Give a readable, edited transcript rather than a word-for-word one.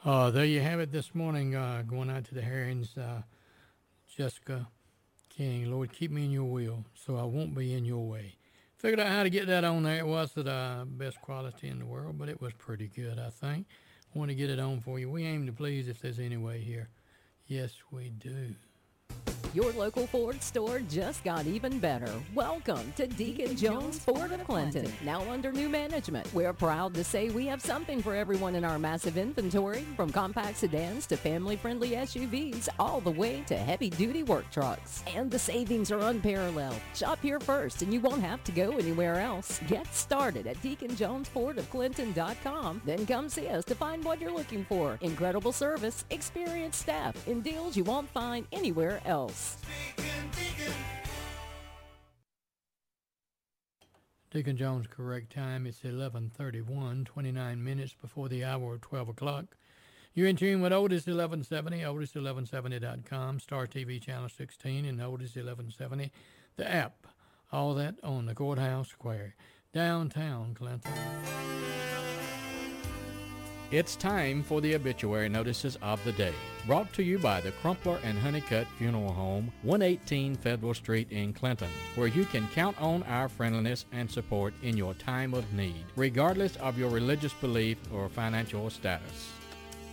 There you have it this morning. Going out to the Herrings, Jessica King. Lord, keep me in your will so I won't be in your way. Figured out how to get that on there. It wasn't the best quality in the world, but it was pretty good, I think. Want to get it on for you. We aim to please if there's any way here. Yes, we do. Your local Ford store just got even better. Welcome to Deacon Jones Ford of Clinton. Now under new management, we're proud to say we have something for everyone in our massive inventory, from compact sedans to family-friendly SUVs, all the way to heavy-duty work trucks. And the savings are unparalleled. Shop here first and you won't have to go anywhere else. Get started at DeaconJonesFordOfClinton.com. Then come see us to find what you're looking for. Incredible service, experienced staff, and deals you won't find anywhere else. Deacon Jones' correct time. It's 11:31, 29 minutes before the hour of 12 o'clock. You're in tune with Otis 1170, Otis1170.com, Star TV Channel 16, and Otis 1170, the app. All that on the Courthouse Square, downtown Clinton. It's time for the obituary notices of the day, brought to you by the Crumpler and Honeycutt Funeral Home, 118 Federal Street in Clinton, where you can count on our friendliness and support in your time of need, regardless of your religious belief or financial status.